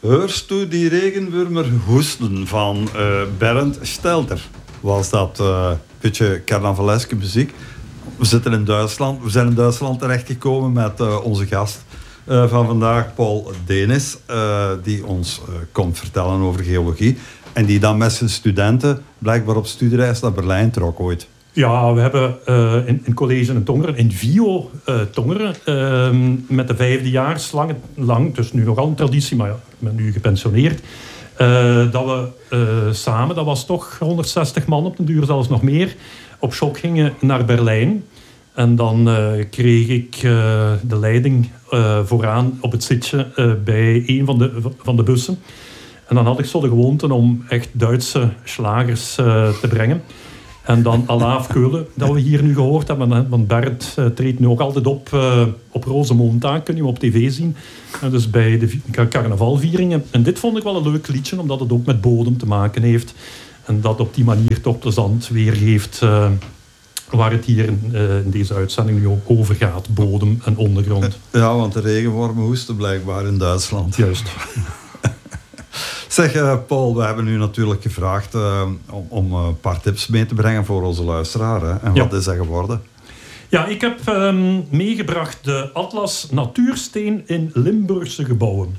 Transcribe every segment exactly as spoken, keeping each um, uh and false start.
Heurst u die regenwurmer hoesten van uh, Bernd Stelter. Was dat een uh, beetje carnavaleske muziek? We zitten in Duitsland. We zijn in Duitsland terechtgekomen met uh, onze gast uh, van vandaag, Paul Denis, uh, die ons uh, komt vertellen over geologie. En die dan met zijn studenten blijkbaar op studiereis naar Berlijn trok ooit. Ja, we hebben uh, in, in college in Tongeren, in V I O uh, Tongeren, uh, met de vijfdejaars lang, lang, dus nu nogal een traditie, maar ja, ik ben nu gepensioneerd, uh, dat we uh, samen, dat was toch honderdzestig man op den duur, zelfs nog meer, op shock gingen naar Berlijn. En dan uh, kreeg ik uh, de leiding uh, vooraan op het zitje uh, bij een van de, van de bussen. En dan had ik zo de gewoonte om echt Duitse slagers uh, te brengen. En dan Alaaf Keulen, dat we hier nu gehoord hebben. Want Bert uh, treedt nu ook altijd op uh, op Rozemontaag, kun je hem op tv zien. Uh, dus bij de carnavalvieringen. En dit vond ik wel een leuk liedje, omdat het ook met bodem te maken heeft. En dat op die manier toch plezant weergeeft uh, waar het hier in, uh, in deze uitzending nu ook over gaat. Bodem en ondergrond. Ja, want de regenwormen hoesten blijkbaar in Duitsland. Juist. Zeg, uh, Paul, we hebben u natuurlijk gevraagd uh, om, om een paar tips mee te brengen voor onze luisteraar. Hè? En wat ja. is dat geworden? Ja, ik heb um, meegebracht de Atlas Natuursteen in Limburgse gebouwen.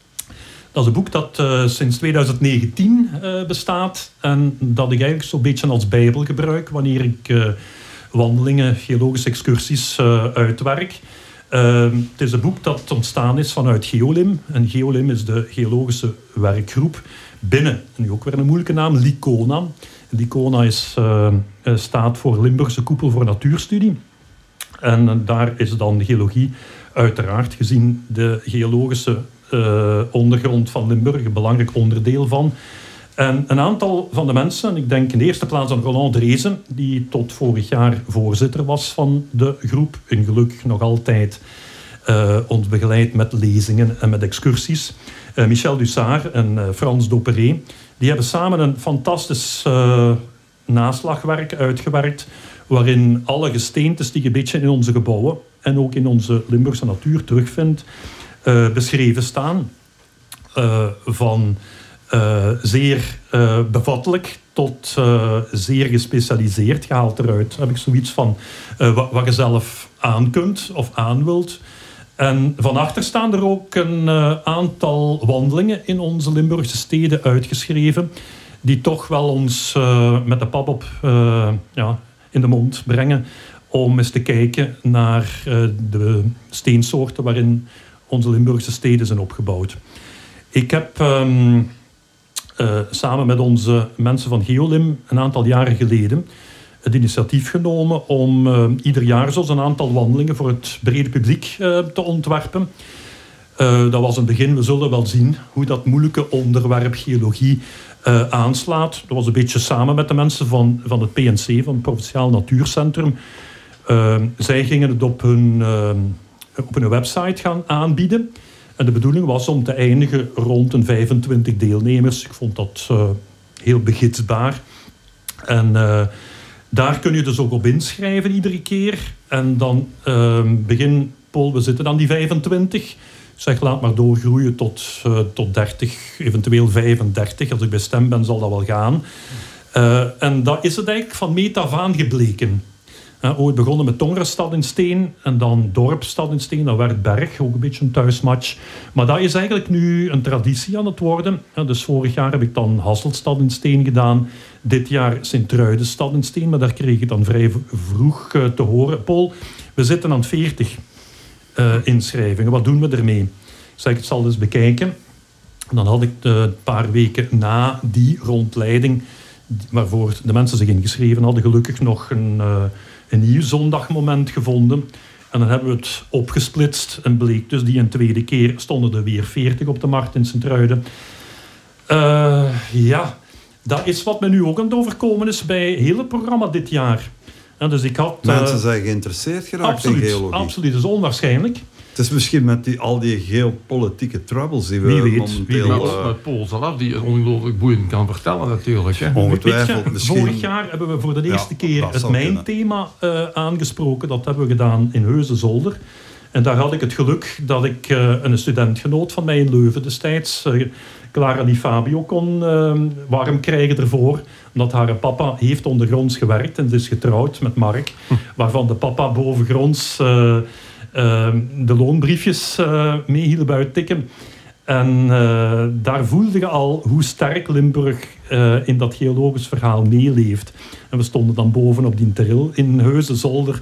Dat is een boek dat uh, sinds twintig negentien uh, bestaat. En dat ik eigenlijk zo'n beetje als bijbel gebruik wanneer ik uh, wandelingen, geologische excursies uh, uitwerk. Uh, het is een boek dat ontstaan is vanuit Geolim. En Geolim is de geologische werkgroep binnen, nu ook weer een moeilijke naam, Licona. Licona is, uh, staat voor Limburgse Koepel voor Natuurstudie. En uh, daar is dan de geologie uiteraard, gezien de geologische uh, ondergrond van Limburg, een belangrijk onderdeel van. En een aantal van de mensen, ik denk in de eerste plaats aan Roland Dreesen, die tot vorig jaar voorzitter was van de groep, en gelukkig nog altijd uh, ons begeleidt met lezingen en met excursies. Uh, Michel Dussard en uh, Frans Doperé, die hebben samen een fantastisch uh, naslagwerk uitgewerkt, waarin alle gesteentes die je een beetje in onze gebouwen en ook in onze Limburgse natuur terugvindt, uh, beschreven staan. Uh, van Uh, zeer uh, bevattelijk tot uh, zeer gespecialiseerd. Gehaald eruit heb ik zoiets van uh, wat, wat je zelf aan kunt of aan wilt. En van achter staan er ook een uh, aantal wandelingen in onze Limburgse steden uitgeschreven, die toch wel ons uh, met de pap op uh, ja, in de mond brengen om eens te kijken naar uh, de steensoorten waarin onze Limburgse steden zijn opgebouwd. Ik heb Um, Uh, samen met onze mensen van Geolim een aantal jaren geleden het initiatief genomen om uh, ieder jaar zo een aantal wandelingen voor het brede publiek uh, te ontwerpen. Uh, dat was een begin, we zullen wel zien hoe dat moeilijke onderwerp geologie uh, aanslaat. Dat was een beetje samen met de mensen van, van het P N C, van het Provinciaal Natuurcentrum. Uh, zij gingen het op hun, uh, op hun website gaan aanbieden. En de bedoeling was om te eindigen rond een vijfentwintig deelnemers. Ik vond dat uh, heel begidsbaar. En uh, daar kun je dus ook op inschrijven iedere keer. En dan uh, begin, Paul, we zitten aan die vijfentwintig. Zeg, laat maar doorgroeien tot, uh, tot dertig, eventueel vijfendertig. Als ik bij stem ben, zal dat wel gaan. Uh, en dat is het eigenlijk van meet af aan gebleken. Uh, ooit begonnen met Tongeren Stad in Steen en dan Dorp Stad in Steen. Dat werd Berg, ook een beetje een thuismatch. Maar dat is eigenlijk nu een traditie aan het worden. Uh, dus vorig jaar heb ik dan Hasselstad in Steen gedaan. Dit jaar Sint-Truiden Stad in Steen. Maar daar kreeg ik dan vrij vroeg uh, te horen. Paul, we zitten aan veertig uh, inschrijvingen. Wat doen we ermee? Zeg, ik het zal eens bekijken. En dan had ik uh, een paar weken na die rondleiding, waarvoor de mensen zich ingeschreven hadden, gelukkig nog een... Uh, een nieuw zondagmoment gevonden. En dan hebben we het opgesplitst. En bleek dus die een tweede keer stonden er weer veertig op de markt in Sint-Truiden. Uh, ja, dat is wat me nu ook aan het overkomen is bij het hele programma dit jaar. En dus ik had, uh, Mensen zijn geïnteresseerd geraakt absoluut, in geologie. Absoluut, dat is onwaarschijnlijk. Het is misschien met die, al die geopolitieke troubles die we wie weet, momenteel... Wie weet. Uh, met Paul zelf, die ongelooflijk boeiend kan vertellen natuurlijk. Hè. Ongetwijfeld. Je, misschien... Vorig jaar hebben we voor de eerste ja, keer het mijn thema uh, aangesproken. Dat hebben we gedaan in Heusden-Zolder. En daar had ik het geluk dat ik uh, een studentgenoot van mij in Leuven destijds, uh, Clara Di Fabio, kon uh, warm krijgen ervoor. Omdat haar papa heeft ondergronds gewerkt en ze is getrouwd met Mark. Hm. Waarvan de papa bovengronds uh, uh, de loonbriefjes uh, mee hielp uittikken. En uh, daar voelde je al hoe sterk Limburg uh, in dat geologisch verhaal meeleeft. En we stonden dan boven op die teril in Heusden-Zolder.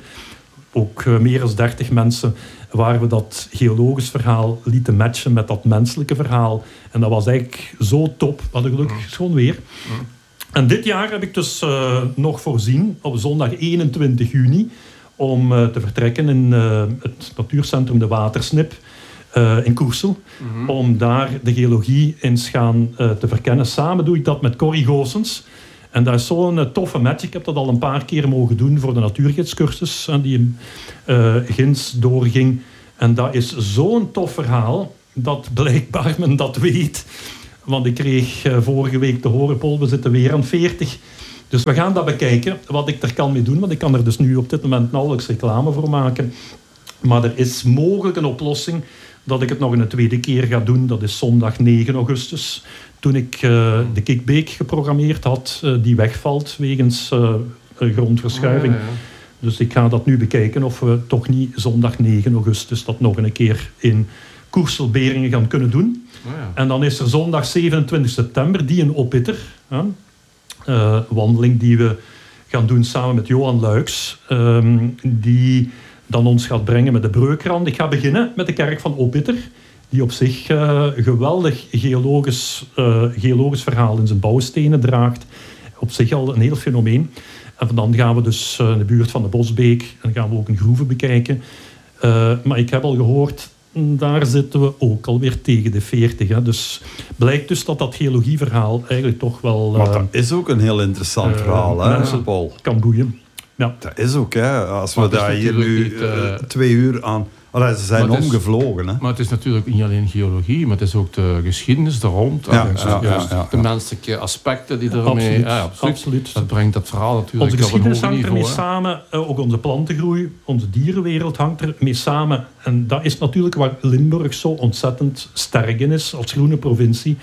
Ook uh, meer dan dertig mensen waar we dat geologisch verhaal lieten matchen met dat menselijke verhaal. En dat was eigenlijk zo top. We hadden gelukkig schoon weer. Mm. En dit jaar heb ik dus uh, nog voorzien op zondag eenentwintig juni om uh, te vertrekken in uh, het natuurcentrum De Watersnip uh, in Koersel. Mm-hmm. Om daar de geologie eens gaan uh, te verkennen. Samen doe ik dat met Corrie Goossens. En dat is zo'n uh, toffe match. Ik heb dat al een paar keer mogen doen voor de natuurgidscursus uh, die uh, ginds doorging. En dat is zo'n tof verhaal dat blijkbaar men dat weet. Want ik kreeg uh, vorige week te horen, Paul, we zitten weer aan veertig. Dus we gaan dat bekijken, wat ik er kan mee doen. Want ik kan er dus nu op dit moment nauwelijks reclame voor maken. Maar er is mogelijk een oplossing dat ik het nog een tweede keer ga doen. Dat is zondag negen augustus. Toen ik uh, de Kikbeek geprogrammeerd had, uh, die wegvalt wegens uh, grondverschuiving. Oh, ja, ja. Dus ik ga dat nu bekijken of we toch niet zondag negen augustus dat nog een keer in Koersel-Beringen gaan kunnen doen. Oh, ja. En dan is er zondag zevenentwintig september, die een oppitter. Hè? Uh, wandeling die we gaan doen samen met Johan Luiks. Um, die dan ons gaat brengen met de Breukrand. Ik ga beginnen met de kerk van Oppitter. Die op zich uh, geweldig geologisch, uh, geologisch verhaal in zijn bouwstenen draagt. Op zich al een heel fenomeen. En dan gaan we dus uh, in de buurt van de Bosbeek. En dan gaan we ook een groeve bekijken. Uh, maar ik heb al gehoord, daar zitten we ook alweer tegen de veertig. Hè. Dus blijkt dus dat dat geologieverhaal eigenlijk toch wel... Uh, maar dat is ook een heel interessant uh, verhaal, hè, Paul? Kan boeien. Ja. Dat is ook, hè. Als we daar hier nu niet, uh, twee uur aan... Allee, ze zijn omgevlogen. Hè? Maar het is natuurlijk niet alleen geologie, maar het is ook de geschiedenis er rond. Ja, ja, ja, ja, ja. De menselijke aspecten die ermee... Absoluut, ja, absoluut. absoluut. Dat brengt dat verhaal natuurlijk onze op een hoger niveau. Onze geschiedenis hangt ermee samen, ook onze plantengroei, onze dierenwereld hangt ermee samen. En dat is natuurlijk waar Limburg zo ontzettend sterk in is, als groene provincie.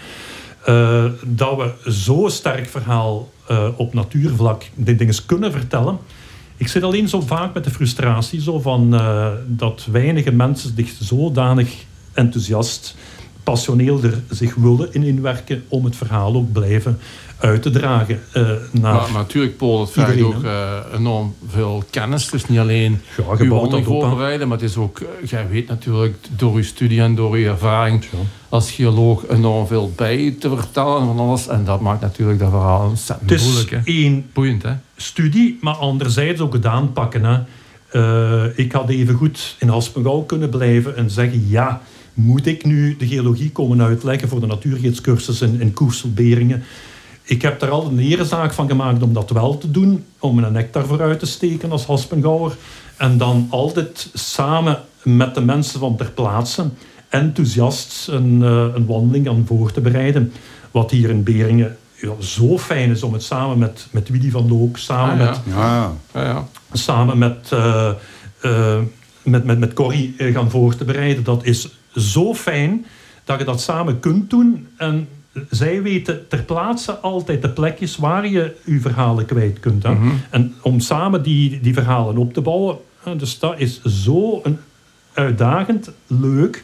Uh, dat we zo'n sterk verhaal uh, op natuurvlak die dingen kunnen vertellen. Ik zit alleen zo vaak met de frustratie zo van, uh, dat weinige mensen zich zodanig enthousiast, passioneel er zich willen in inwerken om het verhaal ook blijven uit te dragen. Uh, naar maar, maar natuurlijk, Paul, het vraagt ook uh, enorm veel kennis. Dus niet alleen ja, je wandeling voorbereiden, maar het is ook, uh, jij weet natuurlijk door je studie en door je ervaring ja. als geoloog enorm veel bij te vertellen van alles. En dat maakt natuurlijk dat verhaal ontzettend moeilijk. Het is één boeiend, hè? Studie, maar anderzijds ook het aanpakken. Hè. Uh, ik had even goed in Haspengouw kunnen blijven en zeggen, ja, moet ik nu de geologie komen uitleggen voor de natuurgidscursus in, in Koersel-Beringen? Ik heb daar al een erezaak van gemaakt om dat wel te doen, om een nek daarvoor uit te steken als Haspengouwer. En dan altijd samen met de mensen van ter plaatse enthousiast een, uh, een wandeling aan voor te bereiden. Wat hier in Beringen ja, zo fijn is om het samen met, met Willy van Look, samen ah, ja. met, ja, ja. Ja, samen met, uh, uh, met, met, met Corrie uh, gaan voor te bereiden. Dat is zo fijn dat je dat samen kunt doen. En zij weten ter plaatse altijd de plekjes waar je je verhalen kwijt kunt. Hè? Mm-hmm. En om samen die, die verhalen op te bouwen. Dus dat is zo een uitdagend, leuk,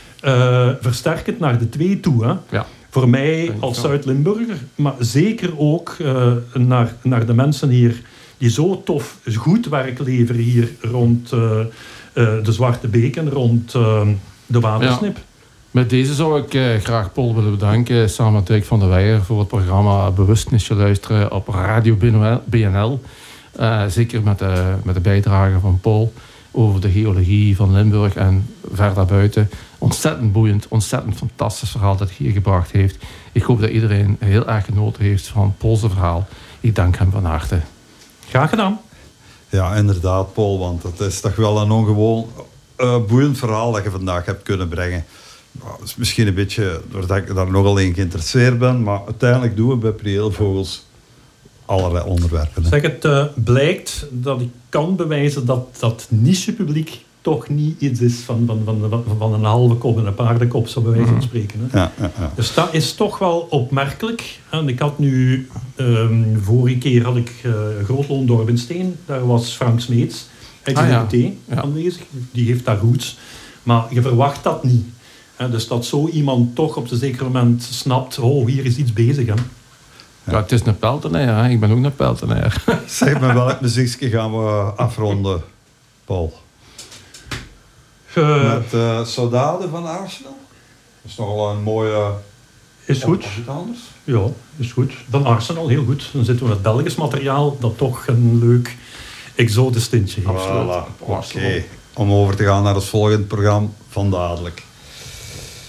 uh, versterkend naar de twee toe. Hè? Ja. Voor mij als Zuid-Limburger, maar zeker ook uh, naar, naar de mensen hier die zo tof, goed werk leveren hier rond uh, uh, de Zwarte Beek en rond uh, de Watersnip. Ja. Met deze zou ik uh, graag Paul willen bedanken, samen met Dirk van der Weijer, voor het programma Bewustnisje luisteren op Radio B N L. Uh, zeker met de, met de bijdrage van Paul over de geologie van Limburg en ver daarbuiten. Ontzettend boeiend, ontzettend fantastisch verhaal dat hij hier gebracht heeft. Ik hoop dat iedereen heel erg genoten heeft van Paul's verhaal. Ik dank hem van harte. Graag gedaan. Ja, inderdaad, Paul, want het is toch wel een ongewoon uh, boeiend verhaal dat je vandaag hebt kunnen brengen. Nou, dat is misschien een beetje doordat ik daar nogal in geïnteresseerd ben, maar uiteindelijk doen we bij Prieelvogels allerlei onderwerpen. Hè. Zeg, het uh, blijkt dat ik kan bewijzen dat dat nichepubliek toch niet iets is van, van, van, van, van een halve kop en een paardenkop, zo bij wijze van spreken. Hè. Ja, ja, ja. Dus dat is toch wel opmerkelijk. En ik had nu, um, vorige keer had ik uh, Grootloon Dorpensteen, daar was Frank Smeets, ex-deputé, Ah, ja. Ja. aanwezig. Die heeft daar roots. Maar je verwacht dat niet. Hè. Dus dat zo iemand toch op een zeker moment snapt, oh, hier is iets bezig. Hè. Ja, het is een peltenaar, hè. Ik ben ook een peltenaar. Zeg maar, welk muziekje gaan we afronden, Paul? Uh, Met uh, Soldade van Arsenal? Dat is nogal een mooie... is goed. Of iets anders? Ja, is goed. Van Arsenal, heel goed. Dan zitten we met Belgisch materiaal dat toch een leuk exotisch tintje heeft. Voilà. Oké, okay. Om over te gaan naar het volgende programma van dadelijk.